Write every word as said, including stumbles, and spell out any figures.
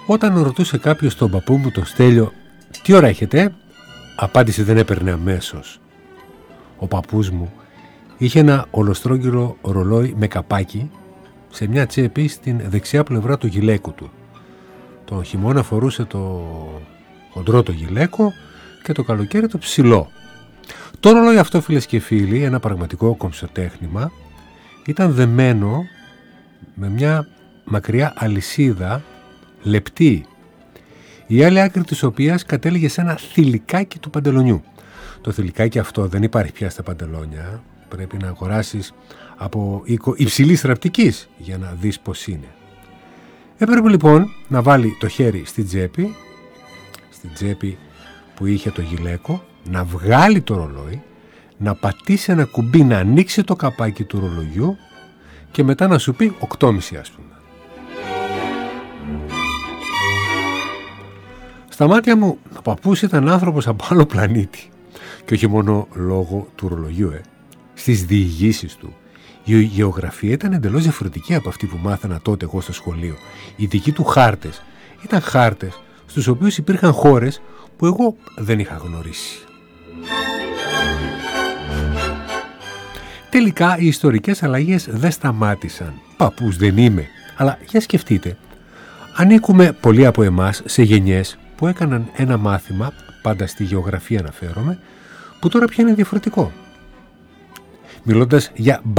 Όταν ρωτούσε κάποιος τον παππού μου, το Στέλιο, «Τι ώρα έχετε?» απάντηση δεν έπαιρνε αμέσως. Ο παππούς μου είχε ένα ολοστρόγγυλο ρολόι με καπάκι σε μια τσέπη στην δεξιά πλευρά του γυλαίκου του. Το χειμώνα φορούσε το χοντρό το γυλαίκο και το καλοκαίρι το ψηλό. Το ρολόι αυτό, φίλες και φίλοι, ένα πραγματικό κομψοτέχνημα, ήταν δεμένο με μια μακριά αλυσίδα λεπτή, η άλλη άκρη της οποίας κατέληγε σε ένα θηλυκάκι του παντελονιού. Το θηλυκάκι αυτό δεν υπάρχει πια στα παντελόνια, πρέπει να αγοράσεις από οίκο υψηλής ραπτικής για να δεις πως είναι. Έπρεπε λοιπόν να βάλει το χέρι στην τσέπη, στην τσέπη που είχε το γυλαίκο, να βγάλει το ρολόι, να πατήσει ένα κουμπί να ανοίξει το καπάκι του ρολογιού και μετά να σου πει οκτώ και μισή, ας πούμε. Στα μάτια μου ο παππούς ήταν άνθρωπος από άλλο πλανήτη και όχι μόνο λόγω του ρολογιού. Ε. Στις διηγήσεις του η γεωγραφία ήταν εντελώς διαφορετική από αυτή που μάθανα τότε εγώ στο σχολείο. Οι δικοί του χάρτες ήταν χάρτες στους οποίους υπήρχαν χώρες που εγώ δεν είχα γνωρίσει. Τελικά οι ιστορικές αλλαγές δεν σταμάτησαν. Παππούς δεν είμαι, αλλά για σκεφτείτε. Ανήκουμε πολλοί από εμάς σε γενιές που έκαναν ένα μάθημα, πάντα στη γεωγραφία αναφέρομαι, που τώρα πια είναι διαφορετικό. Μιλώντας για